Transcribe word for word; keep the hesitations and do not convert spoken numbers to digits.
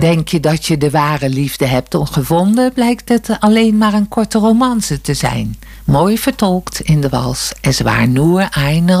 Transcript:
Denk je dat je de ware liefde hebt gevonden, blijkt het alleen maar een korte romance te zijn. Mooi vertolkt in de wals Es war nur eine